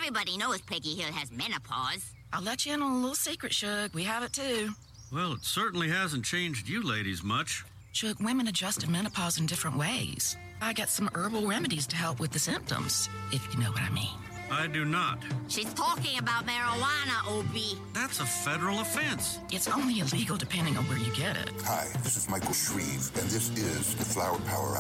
Everybody knows Peggy Hill has menopause. I'll let you in on a little secret, Shug. We have it too. Well, it certainly hasn't changed you ladies much. Shug, women adjust to menopause in different ways. I got some herbal remedies to help with the symptoms, if you know what I mean. I do not. She's talking about marijuana, Opie. That's a federal offense. It's only illegal depending on where you get it. Hi, this is Michael Shreve, and this is the Flower Power